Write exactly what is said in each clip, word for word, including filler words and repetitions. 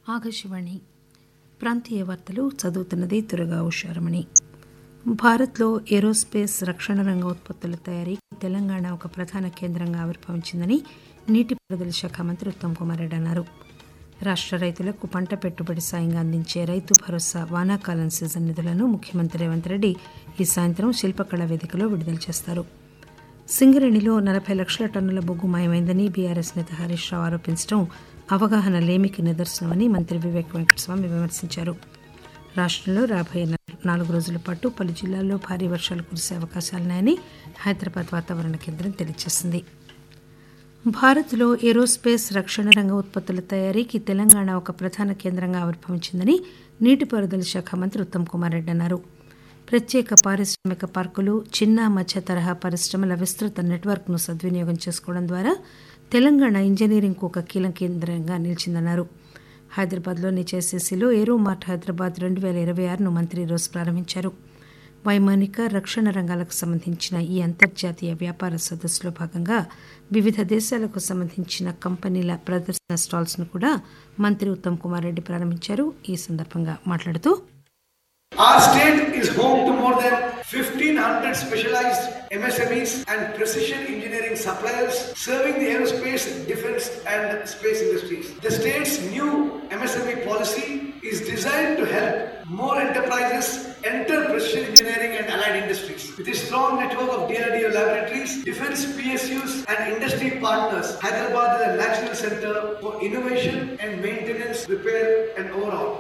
ఆకాశవాణి ప్రాంతీయ వార్తలు చదువుతున్నది దుర్గా ఉషారమణి. భారత్లో ఏరోస్పేస్ రక్షణ రంగ ఉత్పత్తుల తయారీకి తెలంగాణ ఒక ప్రధాన కేంద్రంగా ఆవిర్భవించిందని నీటిపారుదల శాఖ మంత్రి ఉత్తమ్ కుమార్ రెడ్డి అన్నారు. రాష్ట రైతులకు పంట పెట్టుబడి సాయంగా అందించే రైతు భరోసా వానాకాలం సీజన్ నిధులను ముఖ్యమంత్రి రేవంత్ రెడ్డి ఈ సాయంత్రం శిల్పకళా వేదికలో విడుదల చేస్తారు. సింగరేణిలో నలభై లక్షల టన్నుల బొగ్గు మాయమైందని బీఆర్ఎస్ నేత హరీష్ రావు ఆరోపించడం అవగాహన లేమికి నిదర్శనమని మంత్రి వివేక్ వెంకటస్వామి విమర్శించారు. రాష్టంలో రాబోయే నాలుగు రోజుల పాటు పలు జిల్లాల్లో భారీ వర్షాలు కురిసే అవకాశాలున్నాయని హైదరాబాద్ వాతావరణ కేంద్రం తెలియజేసింది. భారత్లో ఏరోస్పేస్ రక్షణ రంగ ఉత్పత్తుల తయారీకి తెలంగాణ ఒక ప్రధాన కేంద్రంగా ఆవిర్భవించిందని నీటిపారుదల శాఖ మంత్రి ఉత్తమ్ కుమార్ రెడ్డి అన్నారు. ప్రత్యేక పారిశ్రామిక పార్కులు, చిన్న మధ్య తరహా పరిశ్రమల విస్తృత నెట్వర్క్ను సద్వినియోగం చేసుకోవడం ద్వారా తెలంగాణ ఇంజనీరింగ్కు ఒక కీలక కేంద్రంగా నిలిచిందన్నారు. హైదరాబాద్లోని జేసీసీలో ఏరో మార్ట్ హైదరాబాద్ రెండు వేల ఇరవై ఆరును మంత్రి ఈరోజు ప్రారంభించారు. వైమానిక, రక్షణ రంగాలకు సంబంధించిన ఈ అంతర్జాతీయ వ్యాపార సదస్సులో భాగంగా వివిధ దేశాలకు సంబంధించిన కంపెనీల ప్రదర్శన స్టాల్స్ ను కూడా మంత్రి ఉత్తమ్ కుమార్ రెడ్డి ప్రారంభించారు. ఈ సందర్భంగా మాట్లాడుతూ Our state is home to more than fifteen hundred specialized M S M Es and precision engineering suppliers serving the aerospace, defense and space industries. The state's new M S M E policy is designed to help more enterprises enter precision engineering and allied industries. With a strong network of D R D O laboratories, defense P S Us and industry partners, Hyderabad is a national center for innovation and maintenance, repair and overhaul.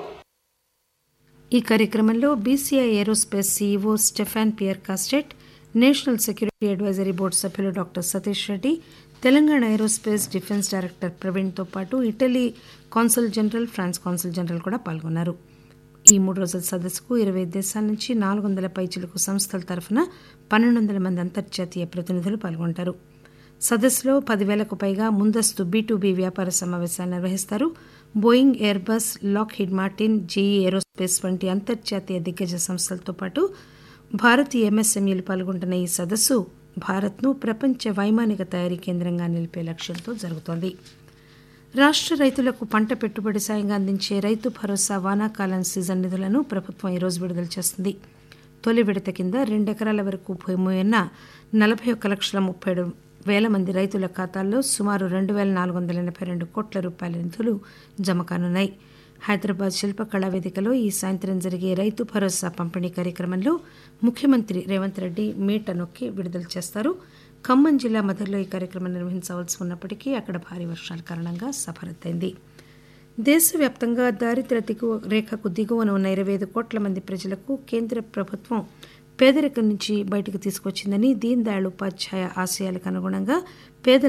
ఈ కార్యక్రమంలో BCI aerospace CEO Stefan pear Castet, national security advisory board సభ్యులు doctor Satish Reddy, Telangana aerospace defence director ప్రవీణ్తో పాటు Italy consul general, France consul general కూడా పాల్గొన్నారు. ఈ మూడు రోజుల సదస్సుకు ఇరవై దేశాల నుంచి నాలుగు వందల పైచిలకు సంస్థల తరఫున పన్నెండు వందల మంది అంతర్జాతీయ ప్రతినిధులు పాల్గొంటారు. సదస్సులో పదివేలకు పైగా ముందస్తు బీ టు బీ వ్యాపార సమావేశాలు నిర్వహిస్తారు. Boeing, Airbus, Lockheed Martin, GE aerospace వంటి అంతర్జాతీయ దిగ్గజ సంస్థలతో పాటు భారతీయ ఎంఎస్ఎంఈలు పాల్గొంటున్న ఈ సదస్సు భారత్ను ప్రపంచ వైమానిక తయారీ కేంద్రంగా నిలిపే లక్ష్యంతో జరుగుతోంది. రాష్ట రైతులకు పంట పెట్టుబడి సాయంగా అందించే రైతు భరోసా వానాకాలం సీజన్ నిధులను ప్రభుత్వం ఈరోజు విడుదల చేస్తుంది. తొలి విడత కింద రెండెకరాల వరకు భూమి ఉన్న నలభై ఒక్క లక్షల ముప్పై ఏడు వేల మంది రైతుల ఖాతాల్లో సుమారు రెండు వేల నాలుగు వందల ఎనభై రెండు కోట్ల రూపాయల నిధులు జమ కానున్నాయి. హైదరాబాద్ శిల్పకళా వేదికలో ఈ సాయంత్రం జరిగే రైతు భరోసా పంపిణీ కార్యక్రమంలో ముఖ్యమంత్రి రేవంత్ రెడ్డి మీట నొక్కి విడుదల చేస్తారు. ఖమ్మం జిల్లా మధురలో ఈ కార్యక్రమం నిర్వహించవలసి ఉన్నప్పటికీ అక్కడ భారీ వర్షాల కారణంగా సభ రద్దయింది. దేశవ్యాప్తంగా దారిద్ర్య దిగువ రేఖకు దిగువన ఉన్న ఇరవై ఐదు కోట్ల మంది ప్రజలకు కేంద్ర ప్రభుత్వం పేదరికం నుంచి బయటకు తీసుకొచ్చిందని, దీన్ దయాళ్ ఉపాధ్యాయ ఆశయాలకు అనుగుణంగా పేదల